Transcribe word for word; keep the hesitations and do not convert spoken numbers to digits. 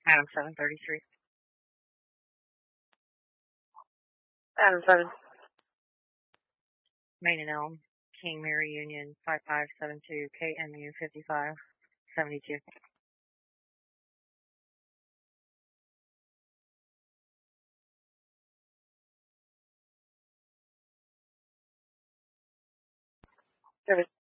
Adam seven thirty-three. Adam seven. Main and Elm. King Mary Union five five seven two K M U fifty-five seventy-two. Service